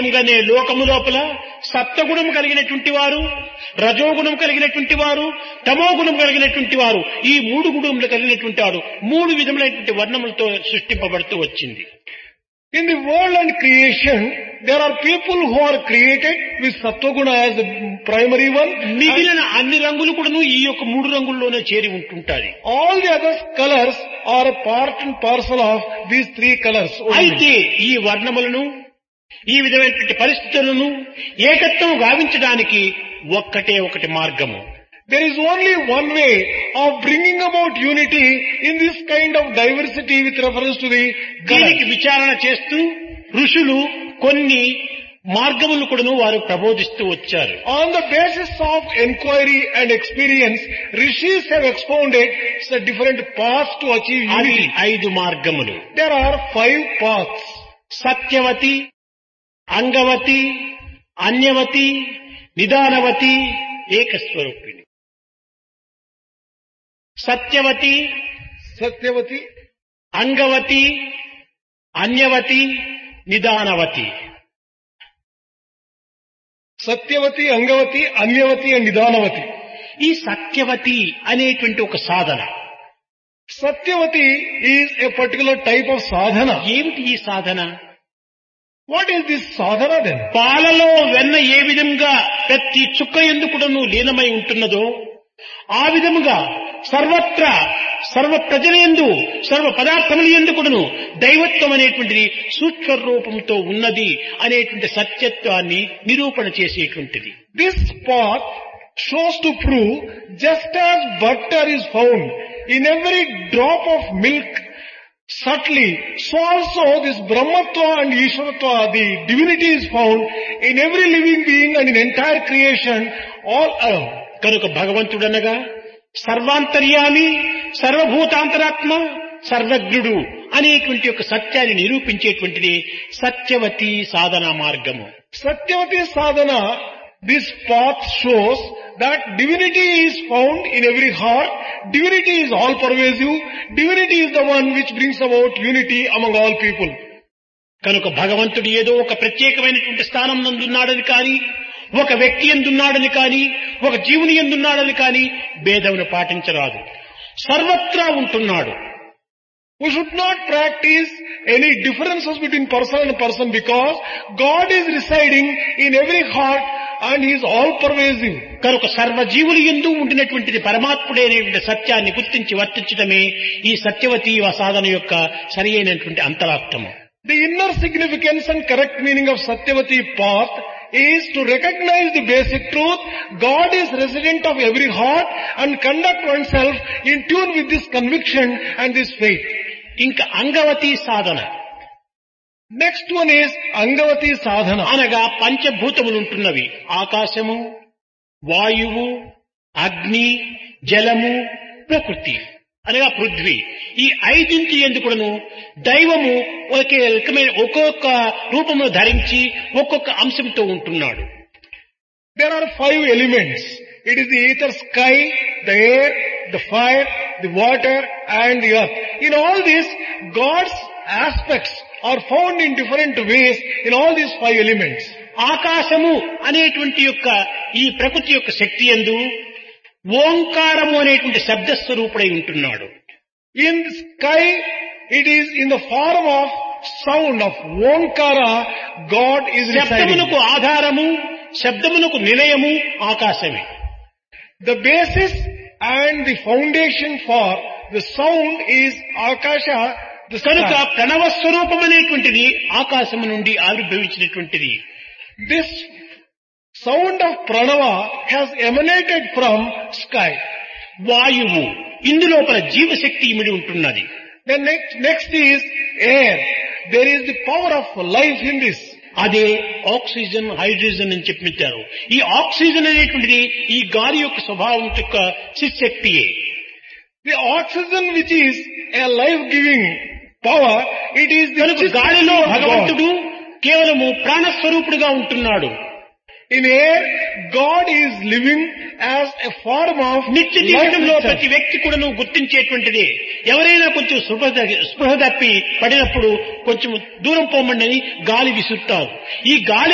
గానే లోకము లోపల సత్వగుణం కలిగినటువంటి వారు, రజోగుణం కలిగినటువంటి వారు, తమోగుణం కలిగినటువంటి వారు, ఈ మూడు గుణములు కలిగినటువంటి వారు మూడు విధములైనటువంటి వర్ణములతో సృష్టింపబడుతూ వచ్చింది. In the world and creation, there are people who are created with Sattva-guna as the primary one. మిగిలిన అన్ని రంగులు కూడాను ఈ యొక్క మూడు రంగుల్లోనే చేరి ఉంటుంటాయి. All the other colors are a part and parcel of these three colors only. అయితే ఈ వర్ణములను, ఈ విధమైనటువంటి పరిస్థితులను ఏకత్వం గావించడానికి ఒకటి మార్గము. There is only one way of bringing about unity in this kind of diversity with reference to the దీనికి colors. విచారణ చేస్తూ ఋషులు కొన్ని మార్గములు కూడాను వారు ప్రబోధిస్తూ వచ్చారు. On the basis of inquiry and experience, rishis have expounded the different paths to achieve అవి unity. 5 మార్గములు. There are 5 paths. Satyavathi, Angavati, అన్యవతి, నిదానవతి, ఏకస్వరూపిణి. Satyavathi, Satyavati, Angavati, అన్యవతి, నిదానవతి. Satyavati, Angavati, Anyavati and Nidanavati. ఈ సత్యవతి అనేటువంటి ఒక సాధన. Satyavati is a particular type of sadhana. ఏమిటి ఈ సాధన? What is this sadhana then? పాలలో వెన్న ఏ విధంగా ప్రతి చుక్క ఎందుకుడను లీనమై ఉంటున్నదో ఆ విధముగా సర్వత్రా సర్వ ప్రజలందు సర్వ పదార్థముల ఎందుకుడను దైవత్వం అనేటువంటిది సూక్ష్మ రూపంతో ఉన్నది అనేటువంటి సత్యత్వాన్ని నిరూపణ చేసేటువంటిది. This path shows to prove just as butter is found in every drop of milk subtly, so also this Brahmatva and Ishwaratva, the divinity is found in every living being and in entire creation all around. కనుక భగవంతుడనగా సర్వాంతర్యామి, సర్వభూతాంతరాత్మ, సర్వజ్ఞుడు అనేటువంటి ఒక సత్యాన్ని నిరూపించేటువంటిది సత్యవతి సాధన మార్గము. Satyavati sadhana, this path shows that divinity is found in every heart, divinity is all pervasive, divinity is the one which brings about unity among all people. కనుక భగవంతుడు ఏదో ఒక ప్రత్యేకమైనటువంటి స్థానం నందున్నాడని కానీ, ఒక వ్యక్తి ఎందున్నాడని కానీ, ఒక జీవుని ఎందున్నాడని కానీ భేదమును పాటించరాదు. సర్వత్రా ఉంటున్నాడు. We should not practice any differences between person and person because God is residing in every heart and He is all pervasive. కనుక సర్వజీవులు యందు ఉండినటువంటిది పరమాత్ముడే అనేటువంటి సత్యాన్ని గుర్తించి వర్తించడమే ఈ సత్యవతి సాధన యొక్క సరి అయినటువంటి అంతరార్థము. The inner significance and correct meaning of Satyavati path is to recognize the basic truth. God is resident of every heart and conduct oneself in tune with this conviction and this faith. ఇంకా అంగవతి సాధన. Next one is Angavati sadhana. అనగా పంచభూతములు ఉంటున్నవి. ఆకాశము, వాయువు, అగ్ని, జలము, ప్రకృతి అనగా పృథ్వీ. ఈ 5 ఎందుకును దైవము ఒకే రకమైన ఒక్కొక్క రూపమును ధరించి ఒక్కొక్క అంశంతో ఉంటున్నాడు. There are 5 elements. It is the ether, sky, the air, the fire, the water and the earth. In all this, God's aspects are found in different ways in all these 5 elements. ఆకాశము అనేటువంటి యొక్క ఈ ప్రకృతి యొక్క శక్తి యందు ఓంకారము అనేటువంటి శబ్దస్వరూపుడై ఉంటున్నాడు. In the sky, it is in the form of sound of Onkara, God is residing. శబ్దమునకు ఆధారము, శబ్దమునకు నిలయము ఆకాశమే. The basis and the foundation for the sound is Akasha, the కనుక sky. ప్రణవ స్వరూపం అనేటువంటిది ఆకాశము నుండి ఆవిర్భవించినటువంటిది. This sound of Pranava has emanated from sky. వాయువు ఇందులోపల జీవశక్తి ఇమిడి ఉంటున్నది. The next is air. There is the power of life in this. అదే ఆక్సిజన్, హైడ్రోజన్ అని చెప్పిచ్చారు. ఈ ఆక్సిజన్ అనేటువంటిది ఈ గాలి యొక్క స్వభావం యొక్క శక్తియే. The oxygen which is a life-giving power, it is the కనుక గాలిలో భగవంతుడు కేవలము ప్రాణస్వరూపుడుగా ఉంటున్నాడు. In air, God is living as a form of నిత్య life జీవితంలో itself. ప్రతి వ్యక్తి కూడా గుర్తించేటువంటిది. ఎవరైనా కొంచెం స్పృహ తప్పి పడినప్పుడు కొంచెం దూరం పోమండి అని గాలి విసురుతారు. ఈ గాలి